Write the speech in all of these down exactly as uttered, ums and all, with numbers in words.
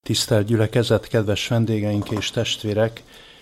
Tisztelt gyülekezet, kedves vendégeink és testvérek!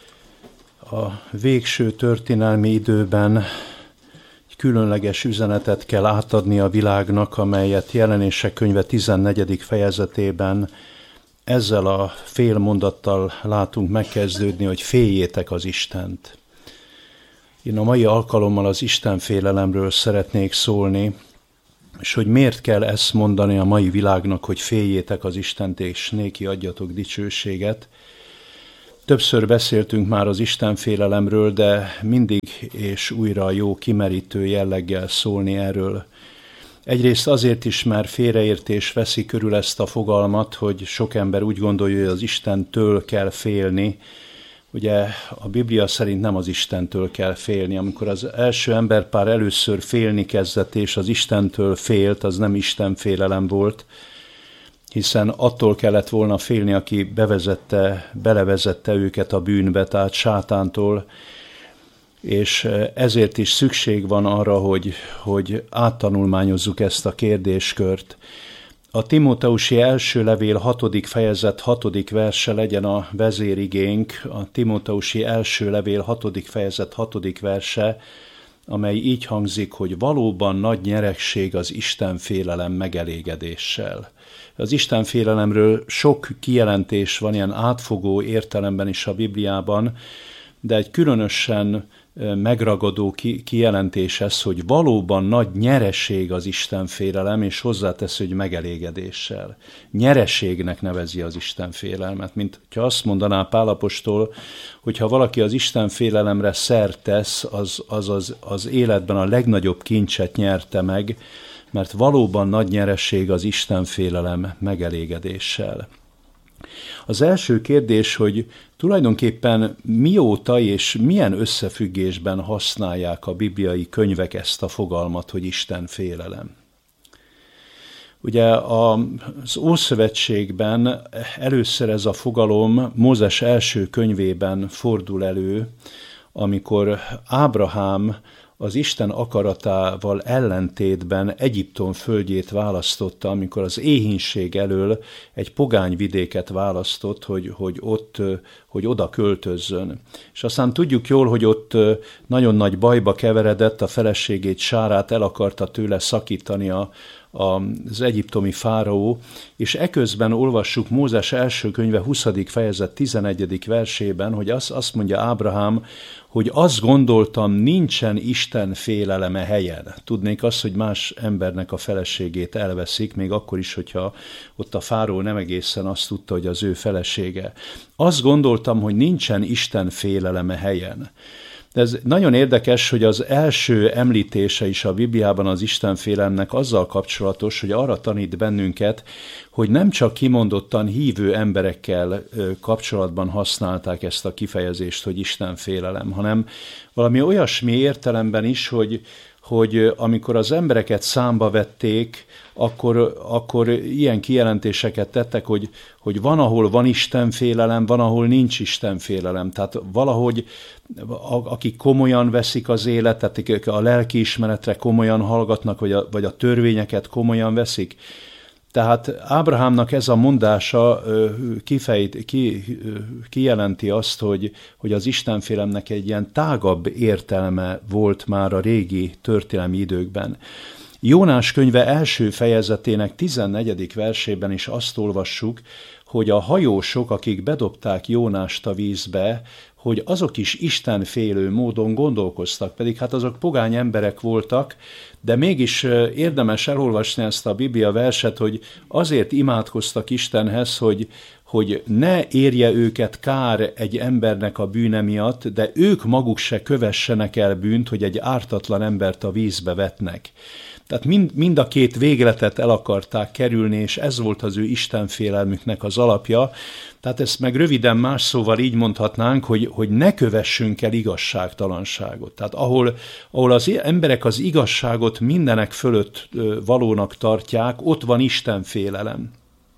A végső történelmi időben egy különleges üzenetet kell átadni a világnak, amelyet Jelenések könyve tizennegyedik fejezetében ezzel a fél mondattal látunk megkezdődni, hogy féljétek az Istent. Én a mai alkalommal az istenfélelemről szeretnék szólni, és hogy miért kell ezt mondani a mai világnak, hogy féljétek az Istent, és néki adjatok dicsőséget. Többször beszéltünk már az istenfélelemről, de mindig és újra jó kimerítő jelleggel szólni erről. Egyrészt azért is, mert félreértés veszi körül ezt a fogalmat, hogy sok ember úgy gondolja, hogy az Istentől kell félni. Ugye a Biblia szerint nem az Istentől kell félni. Amikor az első emberpár először félni kezdett, és az Istentől félt, az nem istenfélelem volt, hiszen attól kellett volna félni, aki bevezette, belevezette őket a bűnbe, tehát sátántól, és ezért is szükség van arra, hogy, hogy áttanulmányozzuk ezt a kérdéskört. A Timóteusi első levél hatodik fejezet hatodik verse legyen a vezérigénk, a Timóteusi első levél hatodik fejezet hatodik verse, amely így hangzik, hogy valóban nagy nyeregség az istenfélelem megelégedéssel. Az istenfélelemről sok kijelentés van, ilyen átfogó értelemben is a Bibliában, de egy különösen megragadó kijelentés ez, hogy valóban nagy nyereség az istenfélelem, és hozzátesz, hogy megelégedéssel. Nyereségnek nevezi az istenfélelmet, mint ha azt mondaná Pál apostol, hogyha valaki az istenfélelemre szert tesz, az, az, az az életben a legnagyobb kincset nyerte meg, mert valóban nagy nyereség az istenfélelem megelégedéssel. Az első kérdés, hogy tulajdonképpen mióta és milyen összefüggésben használják a bibliai könyvek ezt a fogalmat, hogy istenfélelem. Ugye az Ószövetségben először ez a fogalom Mózes első könyvében fordul elő, amikor Ábrahám az Isten akaratával ellentétben Egyiptom földjét választotta, amikor az éhínség elől egy pogány vidéket választott, hogy, hogy, ott, hogy oda költözzön. És aztán tudjuk jól, hogy ott nagyon nagy bajba keveredett, a feleségét, Sárát el akarta tőle szakítani a, az egyiptomi fáraó, és eközben olvassuk Mózes első könyve huszadik fejezet tizenegyedik versében, hogy azt, azt mondja Ábrahám, hogy azt gondoltam, nincsen Isten féleleme helyen. Tudnék azt, hogy más embernek a feleségét elveszik, még akkor is, hogyha ott a fáraó nem egészen azt tudta, hogy az ő felesége. Azt gondoltam, hogy nincsen Isten féleleme helyen. De ez nagyon érdekes, hogy az első említése is a Bibliában az istenfélelemnek azzal kapcsolatos, hogy arra tanít bennünket, hogy nem csak kimondottan hívő emberekkel kapcsolatban használták ezt a kifejezést, hogy istenfélelem, hanem valami olyasmi értelemben is, hogy, hogy amikor az embereket számba vették, akkor, akkor ilyen kijelentéseket tettek, hogy, hogy van, ahol van istenfélelem, van, ahol nincs istenfélelem. Tehát valahogy akik komolyan veszik az életet, akik a lelkiismeretre komolyan hallgatnak, vagy a, vagy a törvényeket komolyan veszik. Tehát Ábrahámnak ez a mondása kifejt, ki, kijelenti azt, hogy, hogy az istenfélelemnek egy ilyen tágabb értelme volt már a régi történelmi időkben. Jónás könyve első fejezetének tizennegyedik versében is azt olvassuk, hogy a hajósok, akik bedobták Jónást a vízbe, hogy azok is istenfélő módon gondolkoztak, pedig hát azok pogány emberek voltak, de mégis érdemes elolvasni ezt a Biblia verset, hogy azért imádkoztak Istenhez, hogy, hogy ne érje őket kár egy embernek a bűne miatt, de ők maguk se kövessenek el bűnt, hogy egy ártatlan embert a vízbe vetnek. Tehát mind, mind a két végletet el akarták kerülni, és ez volt az ő istenfélelmüknek az alapja. Tehát ezt meg röviden más szóval így mondhatnánk, hogy, hogy ne kövessünk el igazságtalanságot. Tehát ahol, ahol az emberek az igazságot mindenek fölött valónak tartják, ott van istenfélelem.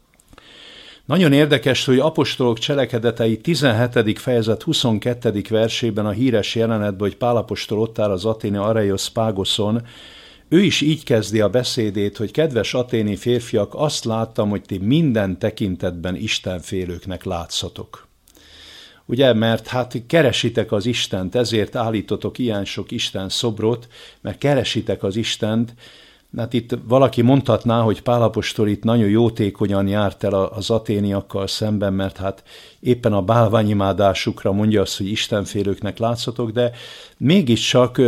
Nagyon érdekes, hogy apostolok cselekedetei tizenhetedik fejezet huszonkettedik versében a híres jelenetben, hogy Pál apostol ott áll az athéni Areiospágoszon, ő is így kezdi a beszédét, hogy kedves aténi férfiak, azt láttam, hogy ti minden tekintetben istenfélőknek látszatok. Ugye, mert hát keresitek az Istent, ezért állítotok ilyen sok Isten szobrot, mert keresitek az Istent. Hát itt valaki mondhatná, hogy Pál apostol itt nagyon jótékonyan járt el az aténiakkal szemben, mert hát éppen a bálványimádásukra mondja azt, hogy istenfélőknek látszatok, de mégiscsak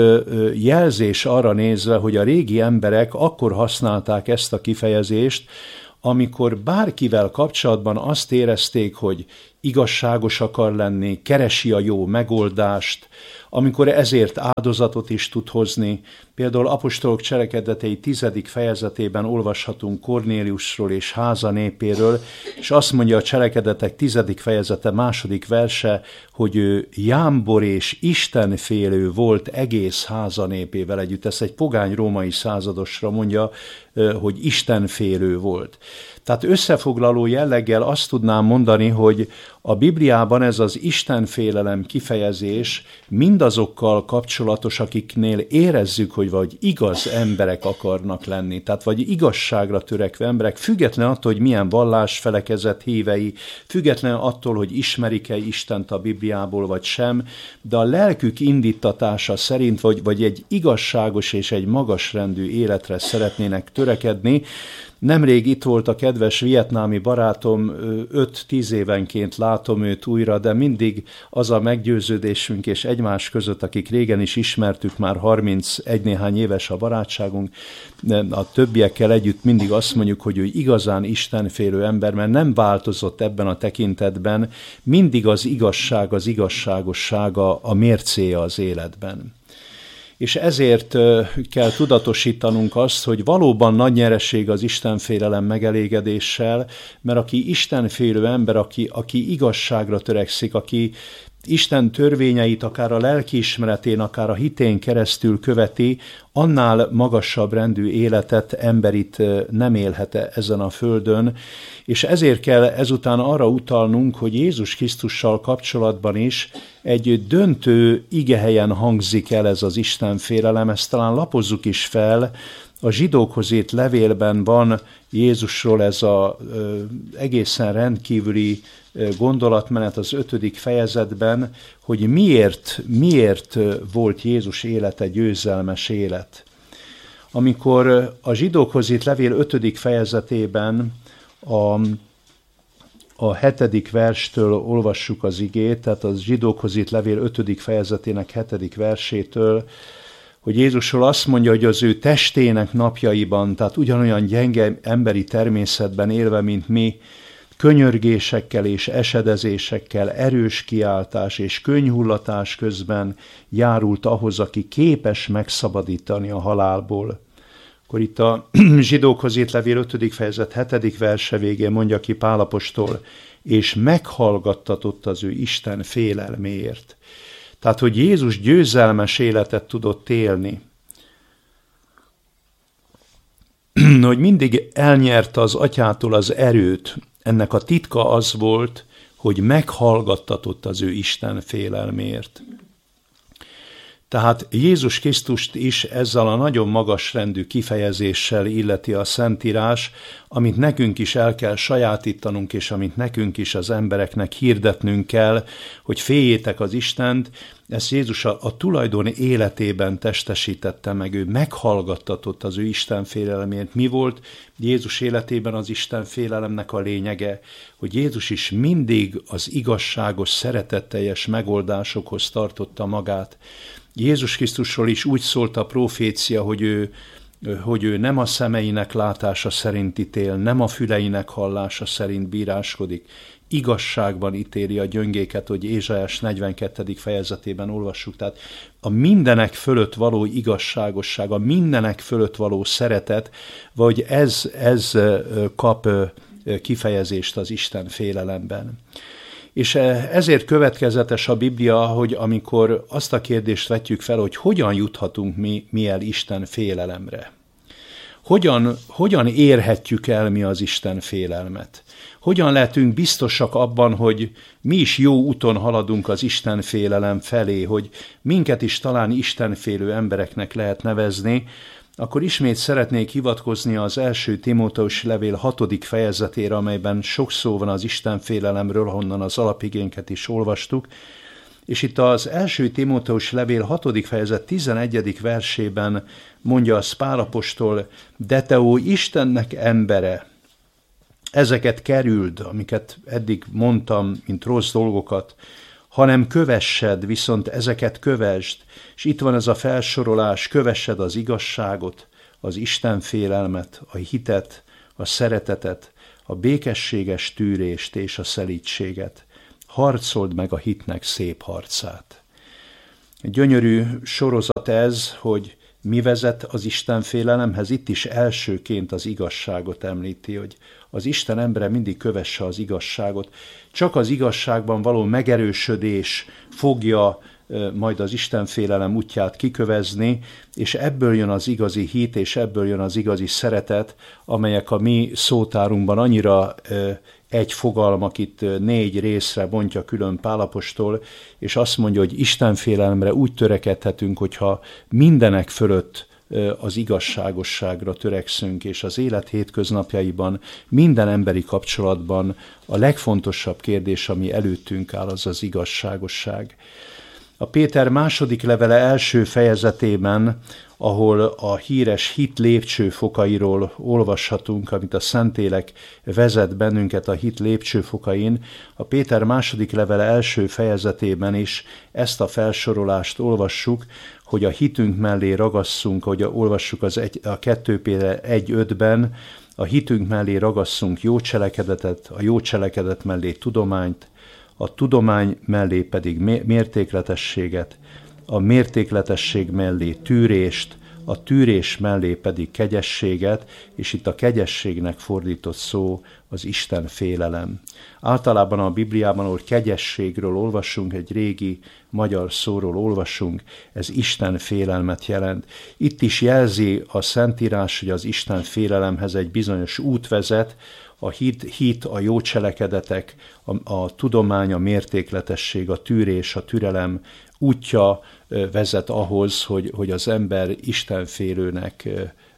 jelzés arra nézve, hogy a régi emberek akkor használták ezt a kifejezést, amikor bárkivel kapcsolatban azt érezték, hogy igazságos akar lenni, keresi a jó megoldást, amikor ezért áldozatot is tud hozni. Például apostolok cselekedetei tizedik fejezetében olvashatunk Kornéliusról és háza népéről, és azt mondja a cselekedetek tizedik fejezete második verse, hogy ő jámbor és istenfélő volt egész háza népével együtt. Ez egy pogány római századosra mondja, hogy istenfélő volt. Tehát összefoglaló jelleggel azt tudnám mondani, hogy a Bibliában ez az istenfélelem kifejezés mindazokkal kapcsolatos, akiknél érezzük, hogy vagy igaz emberek akarnak lenni, tehát vagy igazságra törekvő emberek, független attól, hogy milyen vallásfelekezet hívei, független attól, hogy ismerik-e Istent a Bibliából vagy sem, de a lelkük indítatása szerint vagy, vagy egy igazságos és egy magasrendű életre szeretnének törekedni. Nemrég itt volt a kedves vietnámi barátom, öt-tíz évenként látom őt újra, de mindig az a meggyőződésünk, és egymás között, akik régen is ismertük, már harmincegy néhány éves a barátságunk, a többiekkel együtt mindig azt mondjuk, hogy ő igazán istenfélő ember, mert nem változott ebben a tekintetben, mindig az igazság, az igazságossága a mércéje az életben. És ezért kell tudatosítanunk azt, hogy valóban nagy nyereség az istenfélelem megelégedéssel, mert aki istenfélő ember, aki, aki igazságra törekszik, aki Isten törvényeit akár a lelkiismeretén, akár a hitén keresztül követi, annál magasabb rendű életet, emberit nem élhet ezen a földön, és ezért kell ezután arra utalnunk, hogy Jézus Krisztussal kapcsolatban is egy döntő igehelyen hangzik el ez az istenfélelem, ezt talán lapozzuk is fel. A zsidókhoz írt levélben van Jézusról ez az egészen rendkívüli gondolatmenet az ötödik fejezetben, hogy miért, miért volt Jézus élete győzelmes élet. Amikor a zsidókhoz írt levél ötödik fejezetében a, a hetedik verstől olvassuk az igét, tehát a zsidókhoz írt levél ötödik fejezetének hetedik versétől, hogy Jézusról azt mondja, hogy az ő testének napjaiban, tehát ugyanolyan gyenge emberi természetben élve, mint mi, könyörgésekkel és esedezésekkel, erős kiáltás és könnyhullatás közben járult ahhoz, aki képes megszabadítani a halálból. Akkor itt a zsidókhoz írt levél ötödik fejezet hetedik verse végén mondja ki Pál apostol, és meghallgattatott az ő Isten félelméért. Tehát, hogy Jézus győzelmes életet tudott élni, hogy mindig elnyerte az atyától az erőt, ennek a titka az volt, hogy meghallgattatott az ő Isten félelméért. Tehát Jézus Krisztust is ezzel a nagyon magas rendű kifejezéssel illeti a Szentírás, amit nekünk is el kell sajátítanunk, és amit nekünk is az embereknek hirdetnünk kell, hogy féljétek az Istent. Ezt Jézus a, a tulajdon életében testesítette meg, ő meghallgattatott az ő Isten félelmért. Mi volt Jézus életében az Isten félelemnek a lényege? Hogy Jézus is mindig az igazságos, szeretetteljes megoldásokhoz tartotta magát. Jézus Krisztusról is úgy szólt a profécia, hogy ő, hogy ő nem a szemeinek látása szerint ítél, nem a füleinek hallása szerint bíráskodik, igazságban ítéli a gyöngéket, hogy Ézsaiás negyvenkettedik fejezetében olvassuk. Tehát a mindenek fölött való igazságosság, a mindenek fölött való szeretet, vagy ez, ez kap kifejezést az Isten félelemben. És ezért következetes a Biblia, hogy amikor azt a kérdést vetjük fel, hogy hogyan juthatunk mi, mi el Isten félelemre. Hogyan, hogyan érhetjük el mi az Isten félelmet? Hogyan lehetünk biztosak abban, hogy mi is jó úton haladunk az Isten félelem felé, hogy minket is talán istenfélő embereknek lehet nevezni? akkor ismét szeretnék hivatkozni az első Timóteus levél hatodik fejezetére, amelyben sok szó van az istenfélelemről, honnan az alapigénket is olvastuk. És itt az első Timóteus levél hatodik fejezet tizenegyedik versében mondja az Pál apostol: de te, ó Istennek embere, ezeket kerüld, amiket eddig mondtam, mint rossz dolgokat, hanem kövessed, viszont ezeket kövesd. És itt van ez a felsorolás: kövessed az igazságot, az istenfélelmet, a hitet, a szeretetet, a békességes tűrést és a szelídséget. Harcold meg a hitnek szép harcát. Gyönyörű sorozat ez, hogy mi vezet az istenfélelemhez. Itt is elsőként az igazságot említi, hogy az Isten embere mindig kövesse az igazságot. Csak az igazságban való megerősödés fogja majd az istenfélelem útját kikövezni, és ebből jön az igazi hit, és ebből jön az igazi szeretet, amelyek a mi szótárunkban annyira egy fogalmak, itt négy részre bontja külön Pál apostol, és azt mondja, hogy istenfélelemre úgy törekedhetünk, hogyha mindenek fölött az igazságosságra törekszünk, és az élet hétköznapjaiban, minden emberi kapcsolatban a legfontosabb kérdés, ami előttünk áll, az az igazságosság. A Péter második levele első fejezetében, ahol a híres hit lépcsőfokairól olvashatunk, amit a Szentlélek vezet bennünket a hit lépcsőfokain, a Péter második levele első fejezetében is ezt a felsorolást olvassuk, hogy a hitünk mellé ragasszunk, ahogy olvassuk az egy, a kettő Péter egy ötben, a hitünk mellé ragasszunk jó cselekedetet, a jó cselekedet mellé tudományt, a tudomány mellé pedig mértékletességet, a mértékletesség mellé tűrést, a tűrés mellé pedig kegyességet, és itt a kegyességnek fordított szó az Isten félelem. Általában a Bibliában, ahol kegyességről olvasunk, egy régi magyar szóról olvasunk, ez Isten félelmet jelent. Itt is jelzi a Szentírás, hogy az Isten félelemhez egy bizonyos út vezet, a hit, hit, a jó cselekedetek, a, a tudomány, a mértékletesség, a tűrés, a türelem útja vezet ahhoz, hogy, hogy az ember istenfélőnek,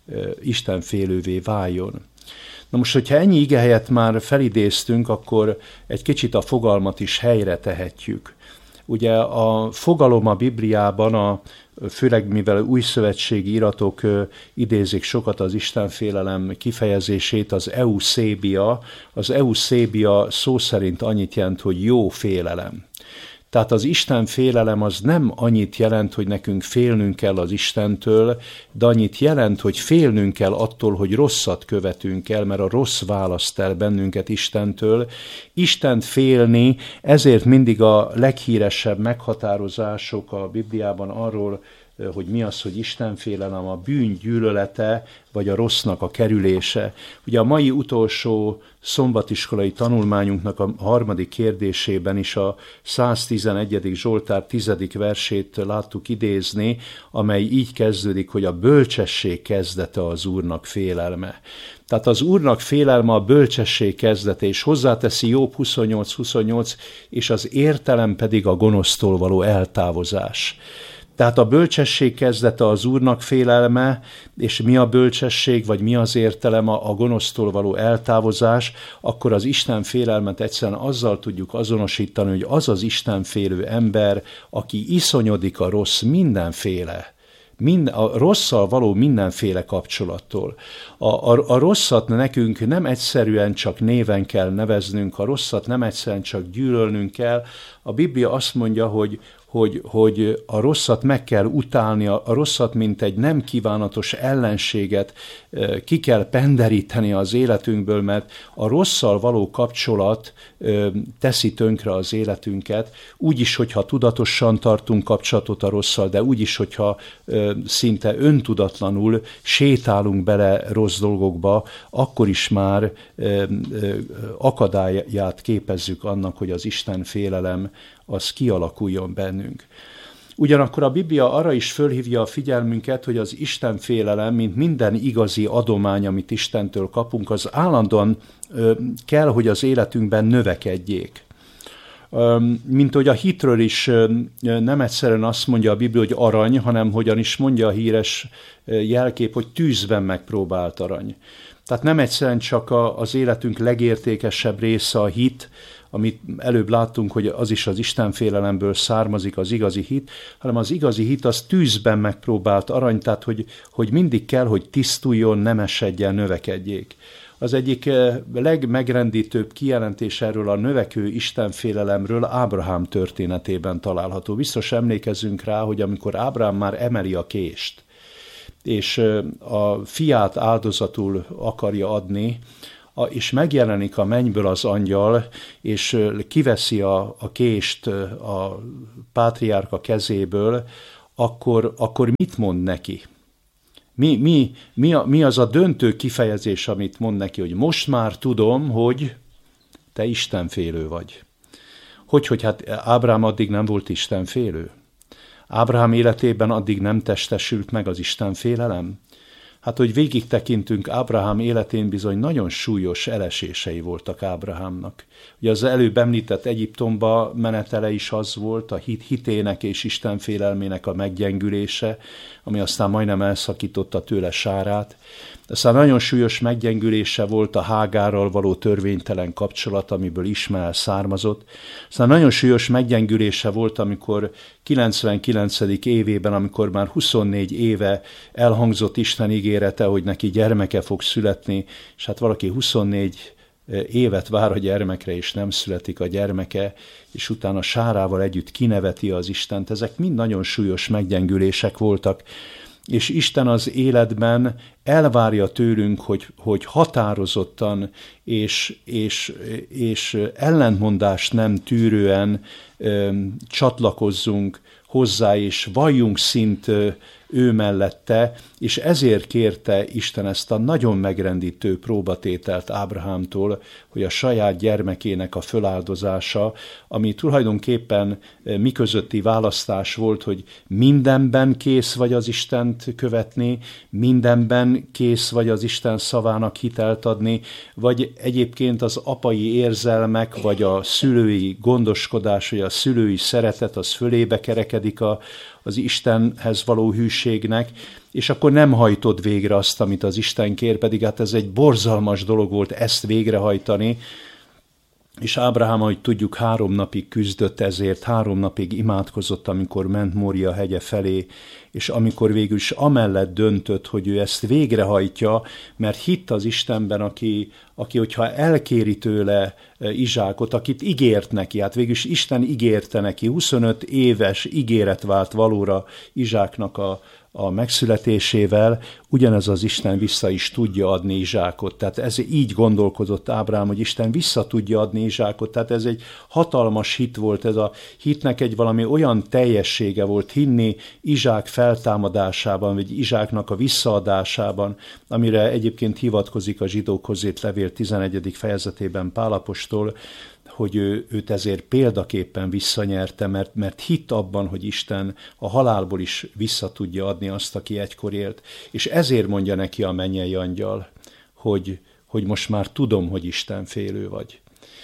istenfélővé váljon. Na most, hogyha ennyi ige helyett már felidéztünk, akkor egy kicsit a fogalmat is helyre tehetjük. Ugye a fogalom a Bibliában, a, főleg mivel újszövetségi iratok idézik sokat az istenfélelem kifejezését, az euszébia, az euszébia szó szerint annyit jelent, hogy jó félelem. Tehát az Isten félelem az nem annyit jelent, hogy nekünk félnünk kell az Istentől, de annyit jelent, hogy félnünk kell attól, hogy rosszat követünk el, mert a rossz választ el bennünket Istentől. Istent félni, ezért mindig a leghíresebb meghatározások a Bibliában arról, hogy mi az, hogy istenfélelem, a bűn gyűlölete, vagy a rossznak a kerülése. Ugye a mai utolsó szombatiskolai tanulmányunknak a harmadik kérdésében is a száztizenegyedik Zsoltár tizedik versét láttuk idézni, amely így kezdődik, hogy a bölcsesség kezdete az Úrnak félelme. Tehát az Úrnak félelme a bölcsesség kezdete, és hozzáteszi Jobb huszonnyolc huszonnyolc, és az értelem pedig a gonosztól való eltávozás. Tehát a bölcsesség kezdete az Úrnak félelme, és mi a bölcsesség, vagy mi az értelem, a, a gonosztól való eltávozás, akkor az Isten félelmet egyszerűen azzal tudjuk azonosítani, hogy az az istenfélő ember, aki iszonyodik a rossz mindenféle, Mind, a rosszal való mindenféle kapcsolattól. A, a, a rosszat nekünk nem egyszerűen csak néven kell neveznünk, a rosszat nem egyszerűen csak gyűlölnünk kell. A Biblia azt mondja, hogy, hogy, hogy a rosszat meg kell utálni, a, a rosszat, mint egy nem kívánatos ellenséget ki kell penderíteni az életünkből, mert a rosszal való kapcsolat teszi tönkre az életünket, úgyis, hogyha tudatosan tartunk kapcsolatot a rosszal, de úgyis, hogyha szinte öntudatlanul sétálunk bele rossz dolgokba, akkor is már akadályát képezzük annak, hogy az Isten félelem az kialakuljon bennünk. Ugyanakkor a Biblia arra is fölhívja a figyelmünket, hogy az Isten félelem, mint minden igazi adomány, amit Istentől kapunk, az állandóan ö, kell, hogy az életünkben növekedjék. Mint hogy a hitről is nem egyszerűen azt mondja a Biblia, hogy arany, hanem hogyan is mondja a híres jelkép, hogy tűzben megpróbált arany. Tehát nem egyszerűen csak az életünk legértékesebb része a hit, amit előbb láttunk, hogy az is az istenfélelemből származik az igazi hit, hanem az igazi hit az tűzben megpróbált arany, tehát hogy, hogy mindig kell, hogy tisztuljon, nem esedjen, növekedjék. Az egyik legmegrendítőbb kijelentés erről a növekvő istenfélelemről Ábrahám történetében található. Biztos emlékezünk rá, hogy amikor Ábrahám már emeli a kést, és a fiát áldozatul akarja adni, és megjelenik a mennyből az angyal, és kiveszi a, a kést a pátriárka kezéből, akkor, akkor mit mond neki? Mi, mi, mi, a, mi az a döntő kifejezés, amit mond neki, hogy most már tudom, hogy te istenfélő vagy. Hogy, hogy hát Ábrahám addig nem volt istenfélő? Ábrahám életében addig nem testesült meg az istenfélelem? Hát, hogy végig tekintünk Ábrahám életén, bizony nagyon súlyos elesései voltak Ábrahámnak. Ugye az előbb említett Egyiptomba menetele is az volt, a hit, hitének és istenfélelmének a meggyengülése, ami aztán majdnem elszakította tőle Sárát. Aztán nagyon súlyos meggyengülése volt a Hágárral való törvénytelen kapcsolat, amiből Ismael származott. Aztán nagyon súlyos meggyengülése volt, amikor kilencvenkilencedik évében, amikor már huszonnégy éve elhangzott Isten ígérete, hogy neki gyermeke fog születni, és hát valaki huszonnégy évet vár a gyermekre, és nem születik a gyermeke, és utána Sárával együtt kineveti az Istent. Ezek mind nagyon súlyos meggyengülések voltak, és Isten az életben elvárja tőlünk, hogy, hogy határozottan és, és, és ellentmondást nem tűrően ö, csatlakozzunk hozzá, és valljunk szint ö, ő mellette, és ezért kérte Isten ezt a nagyon megrendítő próbatételt Ábrahámtól, hogy a saját gyermekének a föláldozása, ami tulajdonképpen mi közötti választás volt, hogy mindenben kész vagy az Istent követni, mindenben kész vagy az Isten szavának hitelt adni, vagy egyébként az apai érzelmek, vagy a szülői gondoskodás, vagy a szülői szeretet, az fölébe kerekedik a, az Istenhez való hűségnek, és akkor nem hajtod végre azt, amit az Isten kér, pedig hát ez egy borzalmas dolog volt ezt végrehajtani, és Ábrahám, ahogy tudjuk, három napig küzdött ezért, három napig imádkozott, amikor ment Mória hegye felé, és amikor végül is amellett döntött, hogy ő ezt végrehajtja, mert hitt az Istenben, aki, aki hogyha elkéri tőle Izsákot, akit ígért neki, hát végül is Isten ígérte neki, huszonöt éves ígéret vált valóra Izsáknak a, a megszületésével, ugyanez az Isten vissza is tudja adni Izsákot. Tehát ez így gondolkodott Ábrahám, hogy Isten vissza tudja adni Izsákot. Tehát ez egy hatalmas hit volt, ez a hitnek egy valami olyan teljessége volt, hinni Izsák feltámadásában, vagy Izsáknak a visszaadásában, amire egyébként hivatkozik a zsidókhoz írt levél tizenegyedik fejezetében Pál apostol, hogy ő, őt ezért példaképpen visszanyerte, mert, mert hitt abban, hogy Isten a halálból is vissza tudja adni azt, aki egykor élt. És ezért mondja neki a mennyei angyal, hogy, hogy most már tudom, hogy Istenfélő vagy.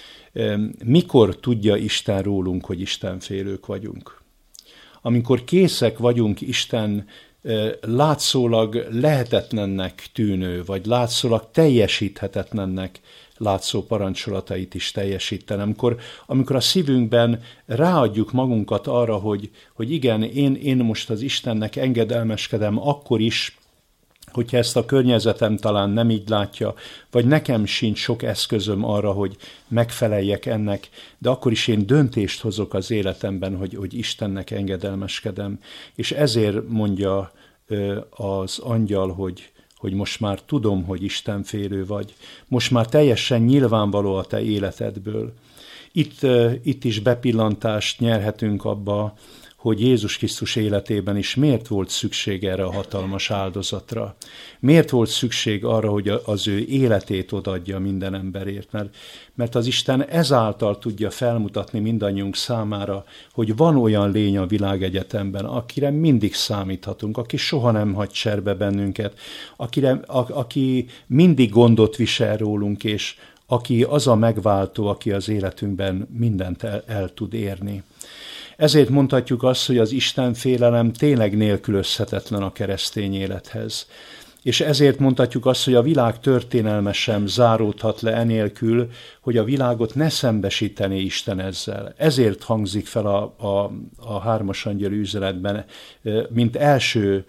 Mikor tudja Isten rólunk, hogy Istenfélők vagyunk? Amikor készek vagyunk Isten látszólag lehetetlennek tűnő, vagy látszólag teljesíthetetlennek látszó parancsolatait is teljesíteni. Amikor, amikor a szívünkben ráadjuk magunkat arra, hogy, hogy igen, én, én most az Istennek engedelmeskedem akkor is, hogyha ezt a környezetem talán nem így látja, vagy nekem sincs sok eszközöm arra, hogy megfeleljek ennek, de akkor is én döntést hozok az életemben, hogy, hogy Istennek engedelmeskedem. És ezért mondja az angyal, hogy hogy most már tudom, hogy Istenfélő vagy. Most már teljesen nyilvánvaló a te életedből. Itt, itt is bepillantást nyerhetünk abba, hogy Jézus Krisztus életében is miért volt szükség erre a hatalmas áldozatra. Miért volt szükség arra, hogy az ő életét odaadja minden emberért. Mert, mert az Isten ezáltal tudja felmutatni mindannyiunk számára, hogy van olyan lény a világegyetemben, akire mindig számíthatunk, aki soha nem hagy cserbe bennünket, akire, a, aki mindig gondot visel rólunk, és aki az a megváltó, aki az életünkben mindent el, el tud érni. Ezért mondhatjuk azt, hogy az Isten félelem tényleg nélkülözhetetlen a keresztény élethez. És ezért mondhatjuk azt, hogy a világ történelme sem záródhat le enélkül, hogy a világot ne szembesítené Isten ezzel. Ezért hangzik fel a, a, a hármas angyali üzenetben, mint első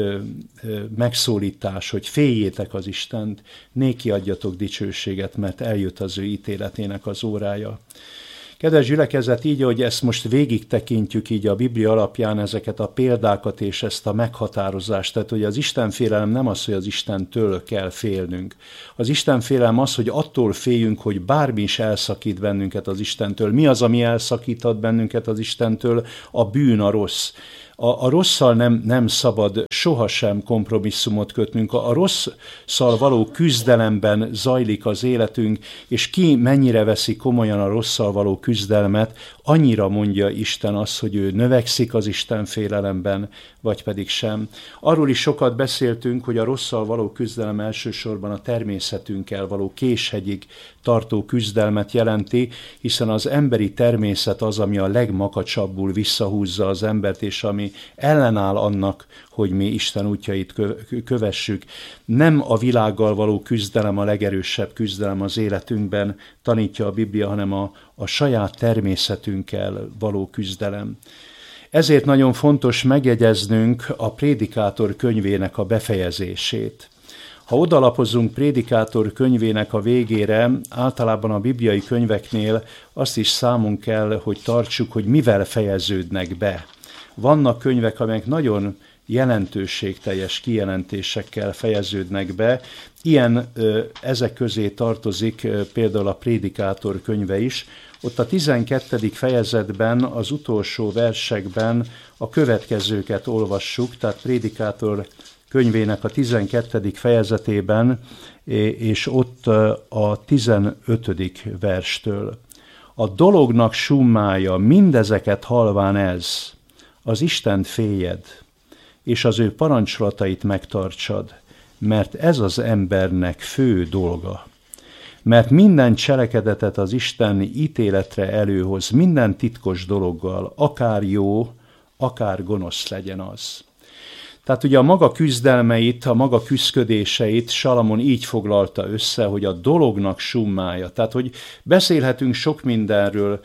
megszólítás, hogy féljétek az Istent, néki adjatok dicsőséget, mert eljött az ő ítéletének az órája. Kedves gyülekezet, így, hogy ezt most végig tekintjük így a Biblia alapján ezeket a példákat és ezt a meghatározást, tehát hogy az Istenfélelem nem az, hogy az Istentől kell félnünk. Az Istenfélelem az, hogy attól féljünk, hogy bármi is elszakít bennünket az Istentől. Mi az, ami elszakíthat bennünket az Istentől? A bűn, a rossz. A, a rosszal nem, nem szabad sohasem kompromisszumot kötnünk. A, a rosszal való küzdelemben zajlik az életünk, és ki mennyire veszi komolyan a rosszal való küzdelmet, annyira mondja Isten azt, hogy ő növekszik az Isten félelemben, vagy pedig sem. Arról is sokat beszéltünk, hogy a rosszal való küzdelem elsősorban a természetünkkel való késhegyig tartó küzdelmet jelenti, hiszen az emberi természet az, ami a legmakacsabbul visszahúzza az embert, és ami ellenáll annak, hogy mi Isten útjait kövessük. Nem a világgal való küzdelem a legerősebb küzdelem az életünkben, tanítja a Biblia, hanem a, a saját természetünkkel való küzdelem. Ezért nagyon fontos megjegyeznünk a Prédikátor könyvének a befejezését. Ha odalapozunk Prédikátor könyvének a végére, általában a bibliai könyveknél azt is számon kell, hogy tartsuk, hogy mivel fejeződnek be. Vannak könyvek, amelyek nagyon jelentőségteljes kijelentésekkel fejeződnek be. Ilyen ezek közé tartozik például a Prédikátor könyve is. Ott a tizenkettedik fejezetben, az utolsó versekben a következőket olvassuk, tehát Prédikátor könyvének a tizenkettedik fejezetében, és ott a tizenötödik verstől. A dolognak summája, mindezeket halván ez, az Istent féljed, és az ő parancsolatait megtartsad, mert ez az embernek fő dolga. Mert minden cselekedetet az Isten ítéletre előhoz, minden titkos dologgal, akár jó, akár gonosz legyen az. Tehát ugye a maga küzdelmeit, a maga küszködéseit Salamon így foglalta össze, hogy a dolognak summája. Tehát, hogy beszélhetünk sok mindenről,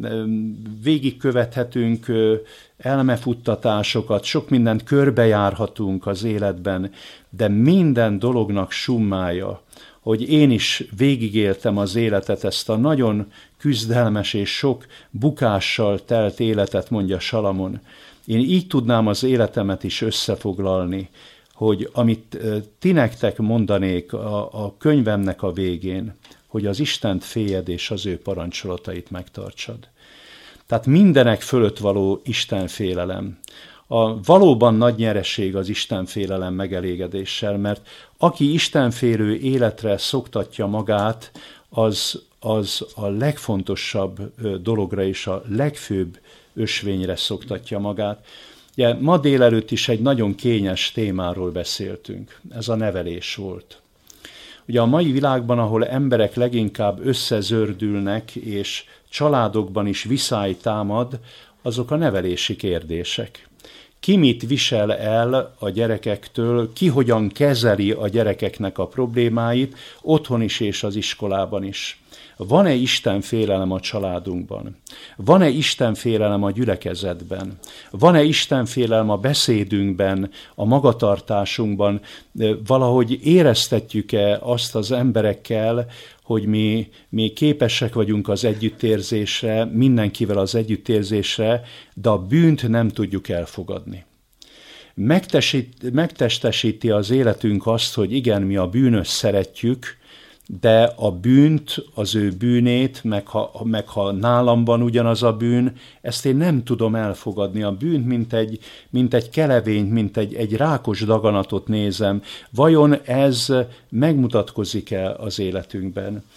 végigkövethetünk elmefuttatásokat, sok mindent körbejárhatunk az életben, de minden dolognak summája, hogy én is végigéltem az életet, ezt a nagyon küzdelmes és sok bukással telt életet, mondja Salamon. Én így tudnám az életemet is összefoglalni, hogy amit ti nektek mondanék a, a könyvemnek a végén, hogy az Istent féljed és az ő parancsolatait megtartsad. Tehát mindenek fölött való Istenfélelem. A valóban nagy nyereség az Istenfélelem megelégedéssel, mert aki istenfélő életre szoktatja magát, az, az a legfontosabb dologra és a legfőbb ösvényre szoktatja magát. Ugye, ma délelőtt is egy nagyon kényes témáról beszéltünk. Ez a nevelés volt. Ugye a mai világban, ahol emberek leginkább összezördülnek, és családokban is viszály támad, azok a nevelési kérdések. Ki mit visel el a gyerekektől, ki hogyan kezeli a gyerekeknek a problémáit, otthon is és az iskolában is. Van-e Istenfélelem a családunkban? Van-e Istenfélelem a gyülekezetben? Van-e Istenfélelem a beszédünkben, a magatartásunkban? Valahogy éreztetjük-e azt az emberekkel, hogy mi, mi képesek vagyunk az együttérzésre, mindenkivel az együttérzésre, de a bűnt nem tudjuk elfogadni. Megtesít, megtestesíti az életünk azt, hogy igen, mi a bűnös szeretjük, de a bűnt, az ő bűnét, meg ha, meg ha nálam van ugyanaz a bűn, ezt én nem tudom elfogadni. A bűnt, mint egy, mint egy kelevényt, mint egy, egy rákos daganatot nézem. Vajon ez megmutatkozik-e az életünkben?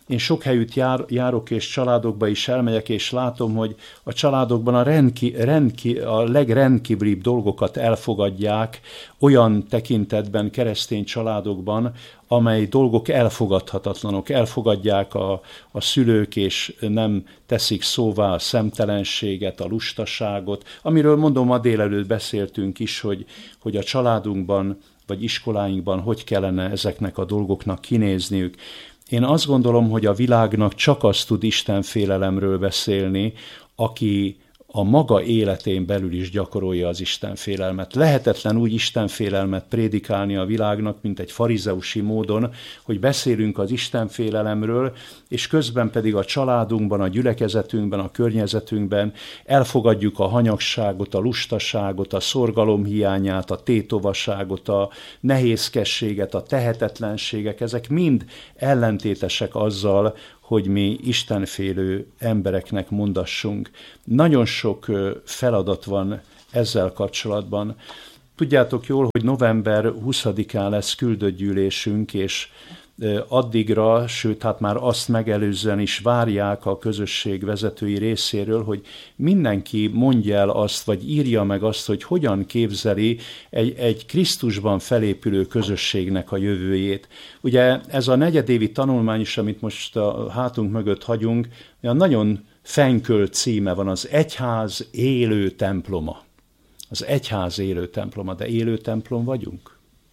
Én sok helyütt jár, járok, és családokba is elmegyek, és látom, hogy a családokban a, rendki, rendki, a legrendkívülibb dolgokat elfogadják olyan tekintetben keresztény családokban, amely dolgok elfogadhatatlanok. Elfogadják a, a szülők, és nem teszik szóvá a szemtelenséget, a lustaságot, amiről mondom, ma délelőtt beszéltünk is, hogy, hogy a családunkban vagy iskoláinkban hogy kellene ezeknek a dolgoknak kinézniük. Én azt gondolom, hogy a világnak csak azt tud istenfélelemről beszélni, aki a maga életén belül is gyakorolja az istenfélelmet. Lehetetlen úgy istenfélelmet prédikálni a világnak, mint egy farizeusi módon, hogy beszélünk az istenfélelemről, és közben pedig a családunkban, a gyülekezetünkben, a környezetünkben elfogadjuk a hanyagságot, a lustaságot, a szorgalom hiányát, a tétovaságot, a nehézkességet, a tehetetlenségek. Ezek mind ellentétesek azzal, hogy mi istenfélő embereknek mondassunk. Nagyon sok feladat van ezzel kapcsolatban. Tudjátok jól, hogy november huszadikán lesz küldött gyűlésünk, és addigra, sőt, hát már azt megelőzően is várják a közösség vezetői részéről, hogy mindenki mondja el azt, vagy írja meg azt, hogy hogyan képzeli egy, egy Krisztusban felépülő közösségnek a jövőjét. Ugye ez a negyedévi tanulmány is, amit most a hátunk mögött hagyunk, olyan nagyon fenkölt címe van, az Egyház élő temploma. Az Egyház élő temploma, de élő templom vagyunk?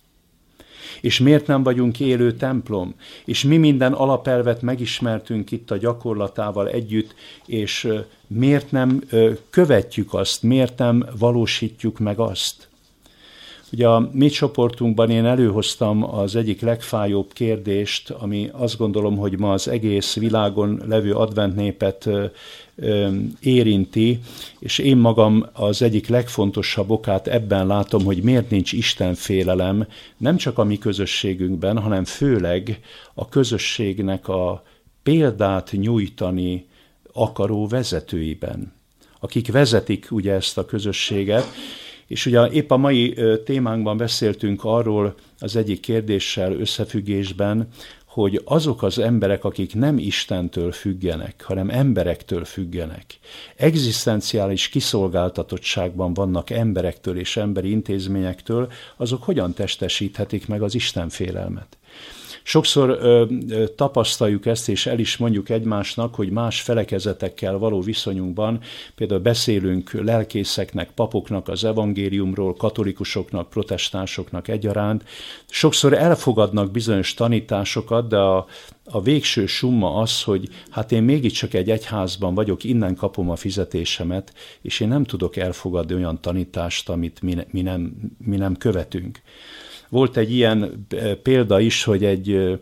És miért nem vagyunk élő templom? És mi minden alapelvet megismertünk itt a gyakorlatával együtt, és miért nem követjük azt, miért nem valósítjuk meg azt? Ugye a mi csoportunkban én előhoztam az egyik legfájóbb kérdést, ami azt gondolom, hogy ma az egész világon levő adventnépet érinti, és én magam az egyik legfontosabb okát ebben látom, hogy miért nincs istenfélelem, nem csak a mi közösségünkben, hanem főleg a közösségnek a példát nyújtani akaró vezetőiben, akik vezetik ugye ezt a közösséget. És ugye épp a mai témánkban beszéltünk arról az egyik kérdéssel összefüggésben, hogy azok az emberek, akik nem Istentől függenek, hanem emberektől függenek, egzisztenciális kiszolgáltatottságban vannak emberektől és emberi intézményektől, azok hogyan testesíthetik meg az istenfélelmet? Sokszor ö, ö, tapasztaljuk ezt, és el is mondjuk egymásnak, hogy más felekezetekkel való viszonyunkban, például beszélünk lelkészeknek, papoknak az evangéliumról, katolikusoknak, protestánsoknak egyaránt. Sokszor elfogadnak bizonyos tanításokat, de a, a végső summa az, hogy hát én mégiscsak egy egyházban vagyok, innen kapom a fizetésemet, és én nem tudok elfogadni olyan tanítást, amit mi, mi, nem, mi nem követünk. Volt egy ilyen példa is, hogy egy,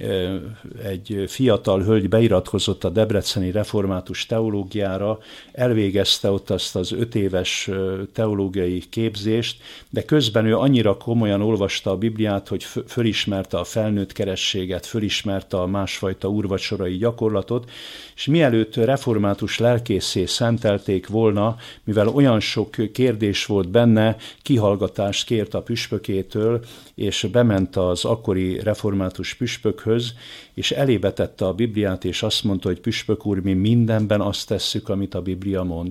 egy fiatal hölgy beiratkozott a debreceni református teológiára, elvégezte ott azt az öt éves teológiai képzést, de közben ő annyira komolyan olvasta a Bibliát, hogy fölismerte a felnőtt kerességet, fölismerte a másfajta úrvacsorai gyakorlatot, és mielőtt református lelkészé szentelték volna, mivel olyan sok kérdés volt benne, kihallgatást kért a püspökétől, és bement az akkori református püspökhöz, és elébe tette a Bibliát, és azt mondta, hogy püspök úr, mi mindenben azt tesszük, amit a Biblia mond.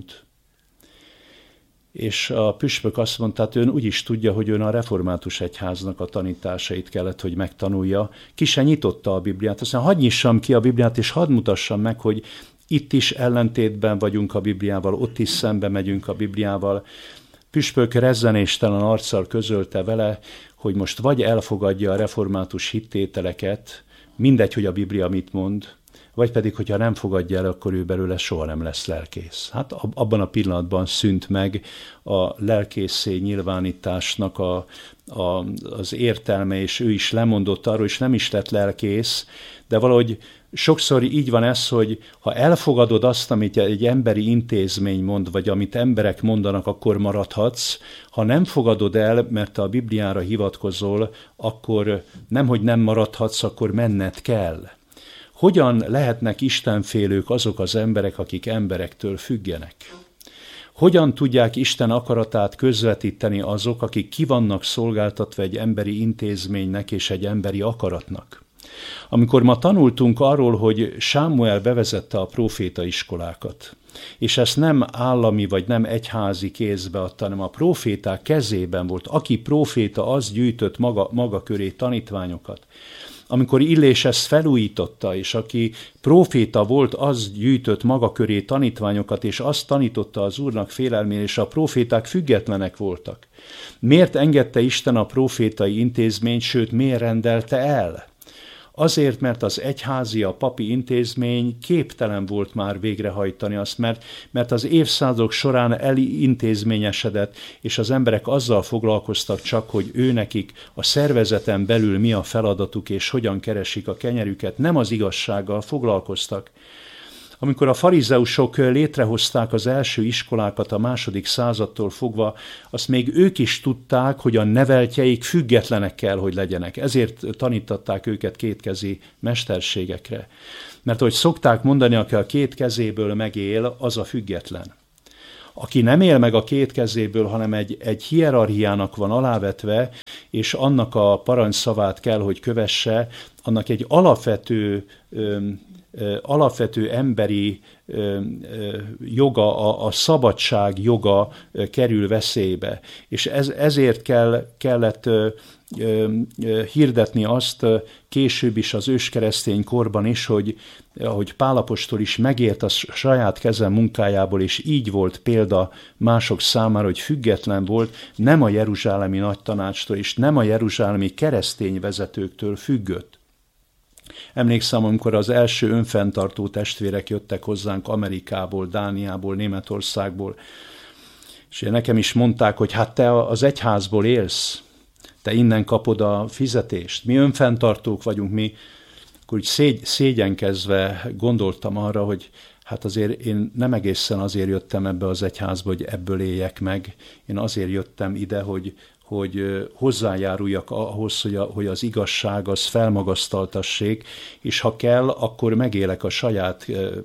És a püspök azt mondta, hát ön úgy is tudja, hogy ön a református egyháznak a tanításait kellett, hogy megtanulja. Ki se nyitotta a Bibliát. Aztán hadd nyissam ki a Bibliát, és hadd mutassam meg, hogy itt is ellentétben vagyunk a Bibliával, ott is szembe megyünk a Bibliával. Püspök rezzenéstelen arccal közölte vele, hogy most vagy elfogadja a református hittételeket, mindegy, hogy a Biblia mit mond, vagy pedig, hogyha nem fogadja el, akkor ő belőle soha nem lesz lelkész. Hát abban a pillanatban szűnt meg a lelkészé nyilvánításnak a, a, az értelme, és ő is lemondott arról, és nem is lett lelkész, de valahogy sokszor így van ez, hogy ha elfogadod azt, amit egy emberi intézmény mond, vagy amit emberek mondanak, akkor maradhatsz. Ha nem fogadod el, mert te a Bibliára hivatkozol, akkor nemhogy nem maradhatsz, akkor menned kell. Hogyan lehetnek istenfélők azok az emberek, akik emberektől függenek? Hogyan tudják Isten akaratát közvetíteni azok, akik ki vannak szolgáltatva egy emberi intézménynek és egy emberi akaratnak? Amikor ma tanultunk arról, hogy Sámuel bevezette a próféta iskolákat, és ezt nem állami vagy nem egyházi kézbe adta, hanem a próféták kezében volt. Aki próféta, az gyűjtött maga, maga köré tanítványokat. Amikor Illés ezt felújította, és aki próféta volt, az gyűjtött maga köré tanítványokat, és azt tanította az Úrnak félelmén, és a próféták függetlenek voltak. Miért engedte Isten a prófétai intézményt, sőt, miért rendelte el? Azért, mert az egyházi, a papi intézmény képtelen volt már végrehajtani azt, mert, mert az évszázadok során elintézményesedett, és az emberek azzal foglalkoztak csak, hogy ő nekik a szervezeten belül mi a feladatuk, és hogyan keresik a kenyerüket, nem az igazsággal foglalkoztak. Amikor a farizeusok létrehozták az első iskolákat a második századtól fogva, azt még ők is tudták, hogy a neveltjeik függetlenek kell, hogy legyenek. Ezért tanítatták őket kétkezi mesterségekre. Mert ahogy szokták mondani, aki a két kezéből megél, az a független. Aki nem él meg a két kezéből, hanem egy, egy hierarchiának van alávetve, és annak a parancsszavát kell, hogy kövesse, annak egy alapvető alapvető emberi joga, a, a szabadság joga kerül veszélybe. És ez, ezért kell, kellett hirdetni azt később is az őskeresztény korban is, hogy ahogy Pál apostol is megélt a saját keze munkájából, és így volt példa mások számára, hogy független volt, nem a jeruzsálemi nagytanácstól, és nem a jeruzsálemi keresztény vezetőktől függött. Emlékszem, amikor az első önfenntartó testvérek jöttek hozzánk Amerikából, Dániából, Németországból, és nekem is mondták, hogy hát te az egyházból élsz, te innen kapod a fizetést, mi önfenntartók vagyunk, mi, akkor úgy szégy, szégyenkezve gondoltam arra, hogy hát azért én nem egészen azért jöttem ebbe az egyházba, hogy ebből éljek meg, én azért jöttem ide, hogy hogy hozzájáruljak ahhoz, hogy, a, hogy az igazság az felmagasztaltassék, és ha kell, akkor megélek a saját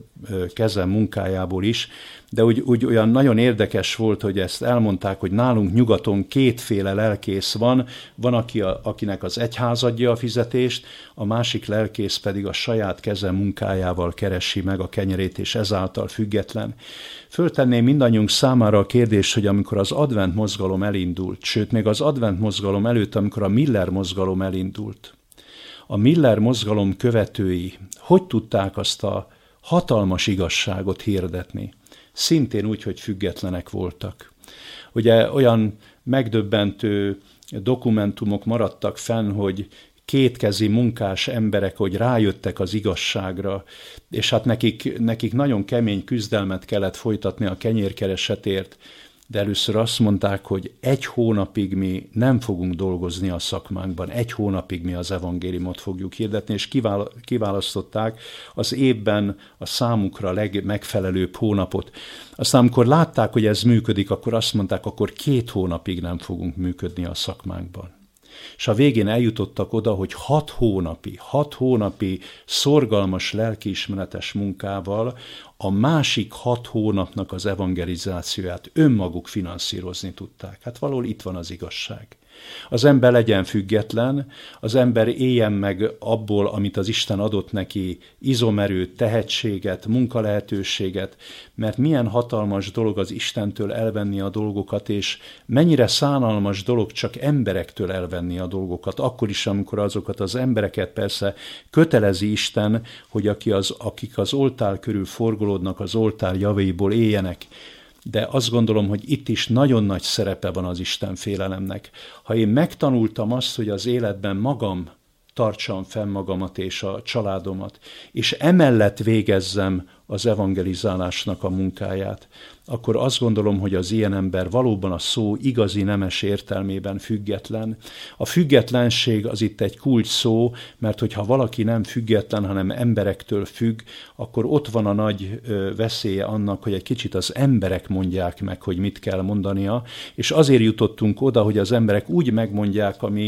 kezem munkájából is, de úgy, úgy olyan nagyon érdekes volt, hogy ezt elmondták, hogy nálunk nyugaton kétféle lelkész van, van, aki a, akinek az egyház adja a fizetést, a másik lelkész pedig a saját keze munkájával keresi meg a kenyerét, és ezáltal független. Föltenném mindannyiunk számára a kérdést, hogy amikor az advent mozgalom elindult, sőt, még az advent mozgalom előtt, amikor a Miller mozgalom elindult, a Miller mozgalom követői hogy tudták azt a hatalmas igazságot hirdetni? Szintén úgy, hogy függetlenek voltak. Ugye olyan megdöbbentő dokumentumok maradtak fenn, hogy kétkezi munkás emberek, hogy rájöttek az igazságra, és hát nekik, nekik nagyon kemény küzdelmet kellett folytatni a kenyérkeresetért, de először azt mondták, hogy egy hónapig mi nem fogunk dolgozni a szakmánkban, egy hónapig mi az evangéliumot fogjuk hirdetni, és kiválasztották az évben a számukra legmegfelelőbb hónapot. Aztán amikor látták, hogy ez működik, akkor azt mondták, akkor két hónapig nem fogunk működni a szakmánkban. És a végén eljutottak oda, hogy hat hónapi, hat hónapi szorgalmas lelkiismeretes munkával a másik hat hónapnak az evangelizációját önmaguk finanszírozni tudták. Hát valahol itt van az igazság. Az ember legyen független, az ember éljen meg abból, amit az Isten adott neki, izomerőt, tehetséget, munkalehetőséget, mert milyen hatalmas dolog az Istentől elvenni a dolgokat, és mennyire szánalmas dolog csak emberektől elvenni a dolgokat, akkor is, amikor azokat az embereket persze kötelezi Isten, hogy aki az, akik az oltár körül forgolódnak, az oltár javaiból éljenek. De azt gondolom, hogy itt is nagyon nagy szerepe van az Isten félelemnek. Ha én megtanultam azt, hogy az életben magam tartsam fenn magamat és a családomat, és emellett végezzem az evangelizálásnak a munkáját, akkor azt gondolom, hogy az ilyen ember valóban a szó igazi nemes értelmében független. A függetlenség az itt egy kulcs szó, mert hogyha valaki nem független, hanem emberektől függ, akkor ott van a nagy veszélye annak, hogy egy kicsit az emberek mondják meg, hogy mit kell mondania, és azért jutottunk oda, hogy az emberek úgy megmondják a mi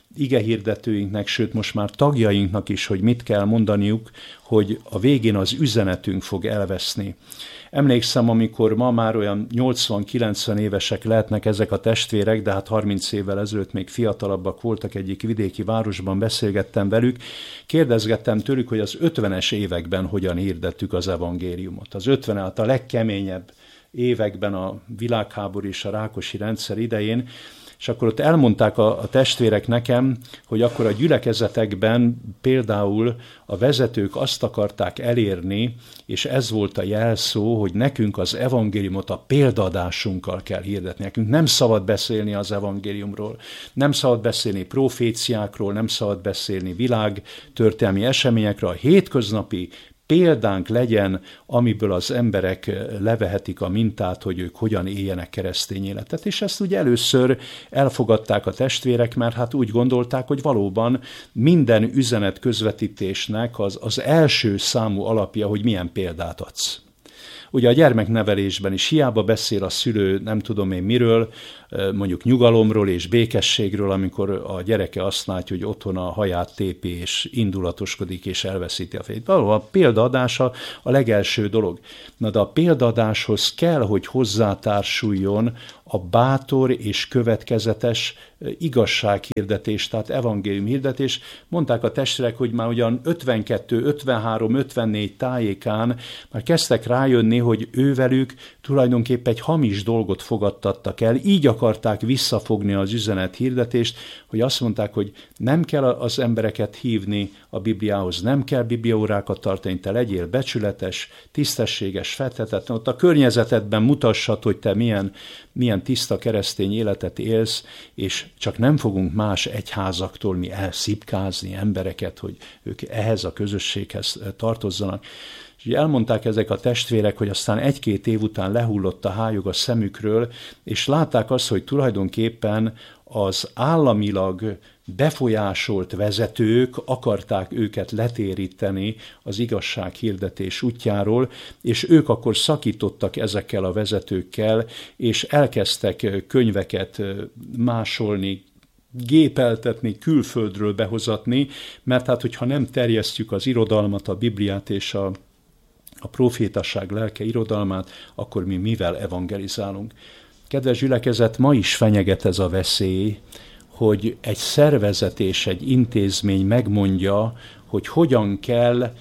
igehirdetőinknek, sőt most már tagjainknak is, hogy mit kell mondaniuk, hogy a végén az üzenetünk fog elveszni. Emlékszem, amikor ma már olyan nyolcvan-kilencven évesek lehetnek ezek a testvérek, de hát harminc évvel ezelőtt még fiatalabbak voltak, egyik vidéki városban beszélgettem velük, kérdezgettem tőlük, hogy az ötvenes években hogyan hirdettük az evangéliumot. Az ötven, hát a legkeményebb években, a világháború és a Rákosi rendszer idején, és akkor ott elmondták a, a testvérek nekem, hogy akkor a gyülekezetekben például a vezetők azt akarták elérni, és ez volt a jelszó, hogy nekünk az evangéliumot a példaadásunkkal kell hirdetni. Nekünk nem szabad beszélni az evangéliumról, nem szabad beszélni proféciákról, nem szabad beszélni világtörténelmi eseményekről, a hétköznapi példánk legyen, amiből az emberek levehetik a mintát, hogy ők hogyan éljenek keresztény életet. És ezt ugye először elfogadták a testvérek, mert hát úgy gondolták, hogy valóban minden üzenet közvetítésnek az, az első számú alapja, hogy milyen példát adsz. Ugye a gyermeknevelésben is hiába beszél a szülő, nem tudom én miről, mondjuk nyugalomról és békességről, amikor a gyereke azt látja, hogy otthon a haját tépi és indulatoskodik és elveszíti a fejét. Valóban a példaadása a legelső dolog. Na de a példadáshoz kell, hogy hozzátársuljon a bátor és következetes igazsághirdetés, tehát evangéliumhirdetés. Mondták a testvérek, hogy már ugyan ötvenkettő, ötvenhárom, ötvennégy tájékán már kezdtek rájönni, hogy ővelük tulajdonképpen egy hamis dolgot fogadtattak el, így akarták visszafogni az üzenet hirdetést, hogy azt mondták, hogy nem kell az embereket hívni a Bibliához, nem kell bibliaórákat tartani, te legyél becsületes, tisztességes, fedhetetlen, ott a környezetedben mutassad, hogy te milyen, milyen tiszta keresztény életet élsz, és csak nem fogunk más egyházaktól mi elszipkázni embereket, hogy ők ehhez a közösséghez tartozzanak. És elmondták ezek a testvérek, hogy aztán egy-két év után lehullott a hályog a szemükről, és látták azt, hogy tulajdonképpen az államilag befolyásolt vezetők akarták őket letéríteni az igazság hirdetés útjáról, és ők akkor szakítottak ezekkel a vezetőkkel, és elkezdtek könyveket másolni, gépeltetni, külföldről behozatni, mert hát, hogyha nem terjesztjük az irodalmat, a Bibliát és a a profétasság lelke irodalmát, akkor mi mivel evangelizálunk. Kedves gyülekezet, ma is fenyeget ez a veszély, hogy egy szervezet és egy intézmény megmondja, hogy hogyan kell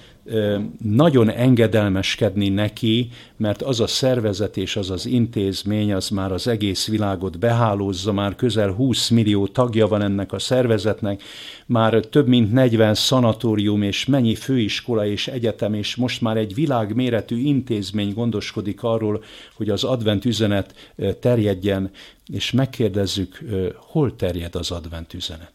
nagyon engedelmeskedni neki, mert az a szervezet és az az intézmény, az már az egész világot behálózza, már közel húsz millió tagja van ennek a szervezetnek, már több mint negyven szanatórium és mennyi főiskola és egyetem, és most már egy világméretű intézmény gondoskodik arról, hogy az advent üzenet terjedjen, és megkérdezzük, hol terjed az advent üzenet.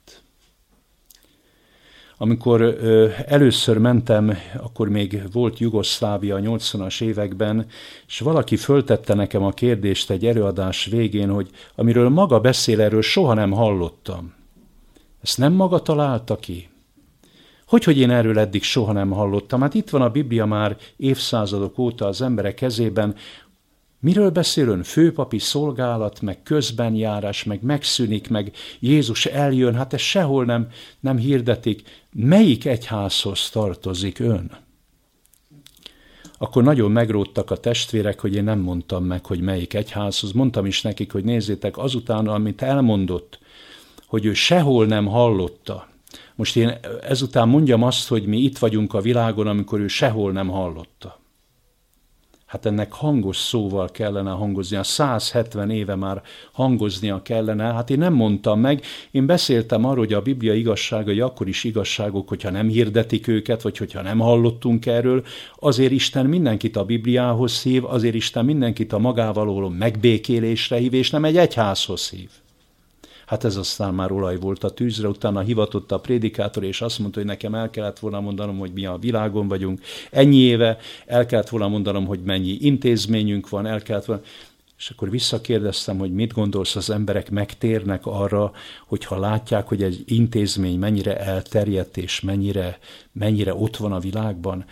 Amikor ö, először mentem, akkor még volt Jugoszlávia a nyolcvanas években, és valaki föltette nekem a kérdést egy előadás végén, hogy amiről maga beszél, erről soha nem hallottam. Ezt nem maga találta ki? Hogy, hogy én erről eddig soha nem hallottam? Hát itt van a Biblia már évszázadok óta az emberek kezében. Miről beszél ön? Főpapi szolgálat, meg közbenjárás, meg megszűnik, meg Jézus eljön, hát ez sehol nem, nem hirdetik. Melyik egyházhoz tartozik ön? Akkor nagyon megródtak a testvérek, hogy én nem mondtam meg, hogy melyik egyházhoz. Mondtam is nekik, hogy nézzétek, azután, amit elmondott, hogy ő sehol nem hallotta. Most én ezután mondjam azt, hogy mi itt vagyunk a világon, amikor ő sehol nem hallotta. Hát ennek hangos szóval kellene hangoznia, száz hetven éve már hangoznia kellene, hát én nem mondtam meg, én beszéltem arról, hogy a Biblia igazságai akkor is igazságok, hogyha nem hirdetik őket, vagy hogyha nem hallottunk erről, azért Isten mindenkit a Bibliához hív, azért Isten mindenkit a magával való megbékélésre hív, és nem egy egyházhoz hív. Hát ez aztán már olaj volt a tűzre, utána hivatott a prédikátor, és azt mondta, hogy nekem el kellett volna mondanom, hogy mi a világon vagyunk. Ennyi éve el kellett volna mondanom, hogy mennyi intézményünk van, el kellett volna... És akkor visszakérdeztem, hogy mit gondolsz, az emberek megtérnek arra, hogyha látják, hogy egy intézmény mennyire elterjedt, és mennyire, mennyire ott van a világban.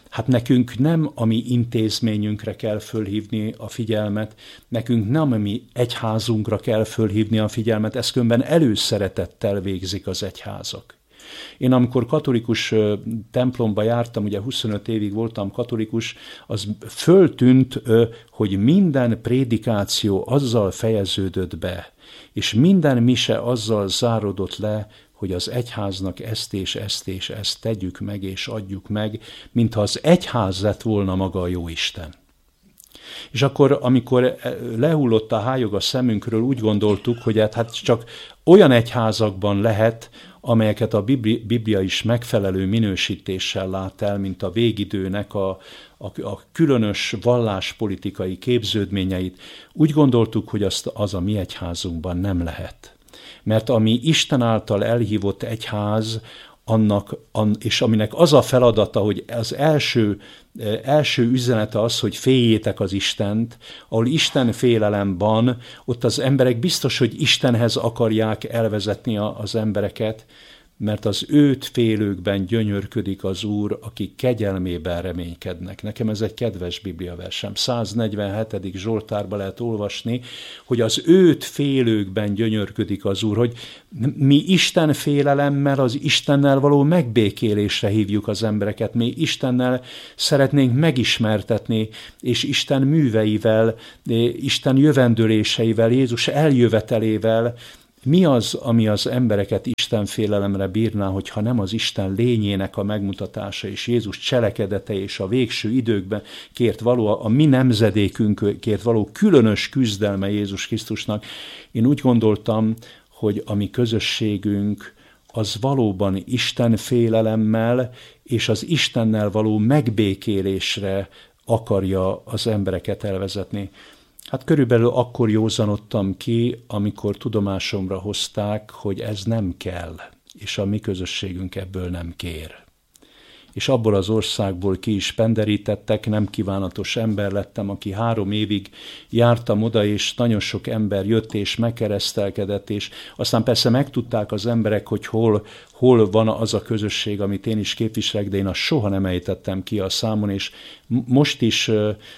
Hát nekünk nem a mi intézményünkre kell fölhívni a figyelmet, nekünk nem a mi egyházunkra kell fölhívni a figyelmet, ezt különben előszeretettel végzik az egyházak. Én amikor katolikus templomba jártam, ugye huszonöt évig voltam katolikus, az föltűnt, hogy minden prédikáció azzal fejeződött be, és minden mise azzal záródott le, hogy az egyháznak ezt és ezt és ezt tegyük meg és adjuk meg, mintha az egyház lett volna maga a Jóisten. És akkor, amikor lehullott a hályog a szemünkről, úgy gondoltuk, hogy hát csak olyan egyházakban lehet, amelyeket a Biblia is megfelelő minősítéssel lát el, mint a végidőnek a, a, a különös valláspolitikai képződményeit. Úgy gondoltuk, hogy azt, az a mi egyházunkban nem lehet. Mert ami Isten által elhívott egyház, annak, és aminek az a feladata, hogy az első, első üzenete az, hogy féljétek az Istent, ahol Isten félelem van, ott az emberek biztos, hogy Istenhez akarják elvezetni az embereket, mert az őt félőkben gyönyörködik az Úr, akik kegyelmében reménykednek. Nekem ez egy kedves bibliaversem. száznegyvenhetedik Zsoltárban lehet olvasni, hogy az őt félőkben gyönyörködik az Úr, hogy mi Isten félelemmel, az Istennel való megbékélésre hívjuk az embereket. Mi Istennel szeretnénk megismertetni, és Isten műveivel, Isten jövendőléseivel, Jézus eljövetelével. Mi az, ami az embereket Isten félelemre bírná, hogyha nem az Isten lényének a megmutatása, és Jézus cselekedete, és a végső időkben kért való, a mi nemzedékünkért való különös küzdelme Jézus Krisztusnak. Én úgy gondoltam, hogy a mi közösségünk az valóban Isten félelemmel, és az Istennel való megbékélésre akarja az embereket elvezetni. Hát körülbelül akkor józanodtam ki, amikor tudomásomra hozták, hogy ez nem kell, és a mi közösségünk ebből nem kér. És abból az országból ki is penderítettek, nem kívánatos ember lettem, aki három évig jártam oda, és nagyon sok ember jött és megkeresztelkedett, és aztán persze megtudták az emberek, hogy hol, hol van az a közösség, amit én is képviselek, de én azt soha nem ejtettem ki a számon, és most is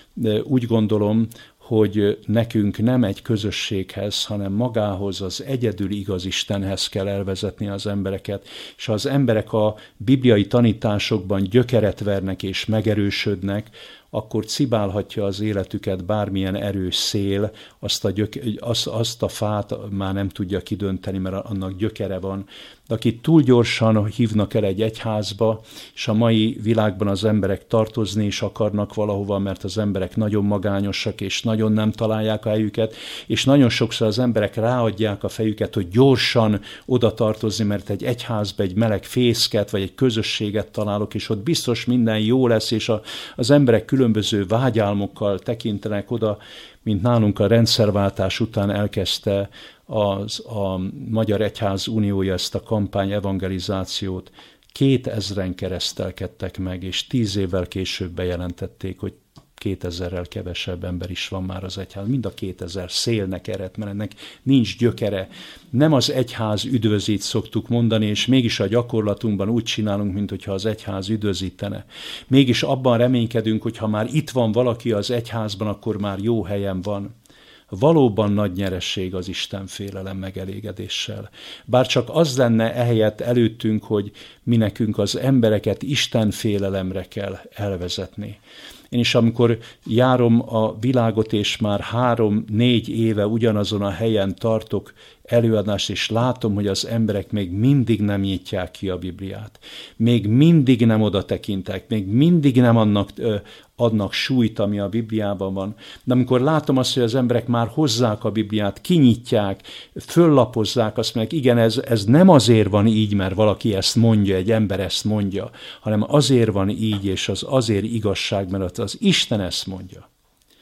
úgy gondolom, hogy nekünk nem egy közösséghez, hanem magához, az egyedül igaz Istenhez kell elvezetni az embereket, és ha az emberek a bibliai tanításokban gyökeret vernek és megerősödnek, akkor cibálhatja az életüket bármilyen erős szél, azt a, gyök, azt, azt a fát már nem tudja kidönteni, mert annak gyökere van. De akit túl gyorsan hívnak el egy egyházba, és a mai világban az emberek tartozni is akarnak valahova, mert az emberek nagyon magányosak, és nagyon nem találják a helyüket, és nagyon sokszor az emberek ráadják a fejüket, hogy gyorsan oda tartozni, mert egy egyházba egy meleg fészket, vagy egy közösséget találok, és ott biztos minden jó lesz, és a, az emberek különböző vágyálmokkal tekintenek oda, mint nálunk a rendszerváltás után elkezdte az, a Magyar Egyház Uniója ezt a kampány evangelizációt. Kétezren keresztelkedtek meg, és tíz évvel később bejelentették, hogy kétezerrel kevesebb ember is van már az egyház. Mind a kétezer szélnek ered, mert ennek nincs gyökere. Nem az egyház üdvözít szoktuk mondani, és mégis a gyakorlatunkban úgy csinálunk, mint hogyha az egyház üdvözítene. Mégis abban reménykedünk, hogy ha már itt van valaki az egyházban, akkor már jó helyen van. Valóban nagy nyeresség az Isten félelem megelégedéssel. Bár csak az lenne ehelyett előttünk, hogy mi nekünk az embereket Isten félelemre kell elvezetni. Én is amikor járom a világot, és már három-négy éve ugyanazon a helyen tartok előadást, és látom, hogy az emberek még mindig nem nyitják ki a Bibliát. Még mindig nem oda tekintek, még mindig nem annak, ö, adnak súlyt, ami a Bibliában van. De amikor látom azt, hogy az emberek már hozzák a Bibliát, kinyitják, föllapozzák, azt mondják, igen, ez, ez nem azért van így, mert valaki ezt mondja, egy ember ezt mondja, hanem azért van így, és az azért igazság, mert az Isten ezt mondja.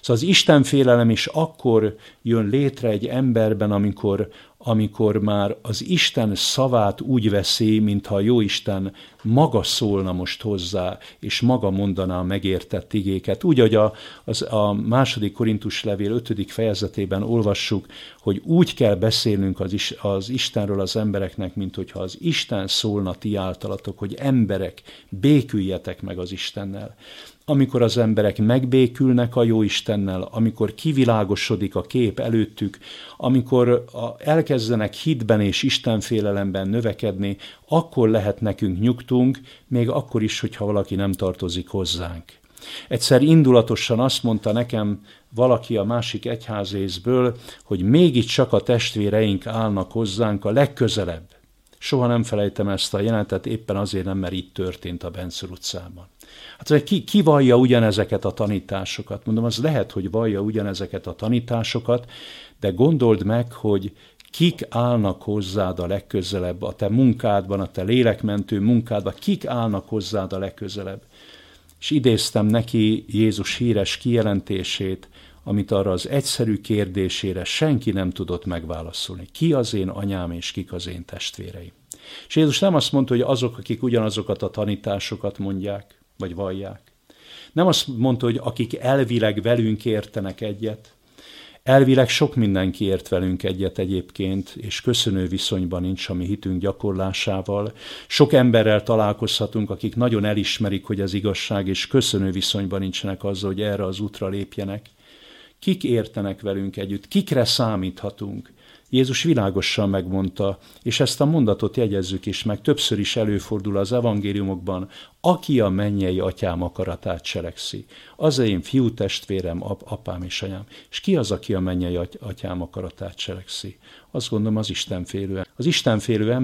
Szóval az Istenfélelem is akkor jön létre egy emberben, amikor, amikor már az Isten szavát úgy veszi, mintha a Jóisten maga szólna most hozzá, és maga mondaná a megértett igéket. Úgy, hogy a, az, a második Korintus levél ötödik fejezetében olvassuk, hogy úgy kell beszélnünk az, is, az Istenről az embereknek, mint hogyha az Isten szólna ti általatok, hogy emberek, béküljetek meg az Istennel. Amikor az emberek megbékülnek a Jóistennel, amikor kivilágosodik a kép előttük, amikor elkezdenek hitben és Istenfélelemben növekedni, akkor lehet nekünk nyugtunk, még akkor is, hogyha valaki nem tartozik hozzánk. Egyszer indulatosan azt mondta nekem valaki a másik egyházészből, hogy mégiscsak a testvéreink állnak hozzánk a legközelebb. Soha nem felejtem ezt a jelenetet, éppen azért nem, mert itt történt a Benczúr utcában. Hát ki, ki vallja ugyanezeket a tanításokat? Mondom, az lehet, hogy vallja ugyanezeket a tanításokat, de gondold meg, hogy kik állnak hozzád a legközelebb, a te munkádban, a te lélekmentő munkádban, kik állnak hozzád a legközelebb. És idéztem neki Jézus híres kijelentését, amit arra az egyszerű kérdésére senki nem tudott megválaszolni. Ki az én anyám és kik az én testvéreim? És Jézus nem azt mondta, hogy azok, akik ugyanazokat a tanításokat mondják, vagy vallják. Nem azt mondta, hogy akik elvileg velünk értenek egyet. Elvileg sok mindenki ért velünk egyet egyébként, és köszönő viszonyban nincs a mi hitünk gyakorlásával. Sok emberrel találkozhatunk, akik nagyon elismerik, hogy ez igazság, és köszönő viszonyban nincsenek azzal, hogy erre az útra lépjenek. Kik értenek velünk együtt? Kikre számíthatunk? Jézus világosan megmondta, és ezt a mondatot jegyezzük is meg, többször is előfordul az evangéliumokban, aki a mennyei atyám akaratát cselekszi. Az én fiú testvérem, ap, apám és anyám. És ki az, aki a mennyei atyám akaratát cselekszi? Azt gondolom az istenfélő. Az istenfélő